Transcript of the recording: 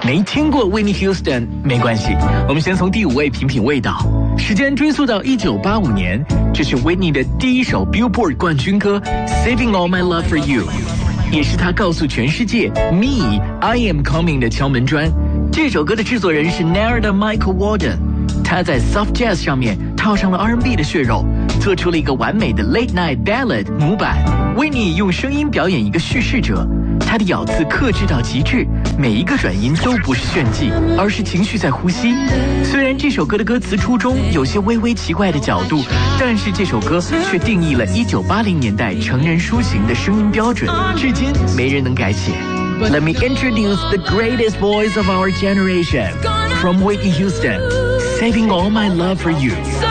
没听过 Whitney Houston 没关系，我们先从第5位品品味道。时间追溯到1985年，这是 Whitney 的第一首 Billboard 冠军歌 Saving All My Love For You， 也是她告诉全世界 Me I Am Coming 的敲门砖。这首歌的制作人是 Narada Michael Walden， 他在 Soft Jazz 上面套上了 R&B 的血肉，做出了一个完美的 Late Night Ballad 模板。Whitney 用声音表演一个叙事者，他的咬字克制到极致，每一个转音都不是炫技，而是情绪在呼吸。虽然这首歌的歌词初衷有些微微奇怪的角度，但是这首歌却定义了1980年代成人抒情的声音标准，至今没人能改写。Let me introduce the greatest voice of our generation, from Whitney Houston, Saving All My Love For You.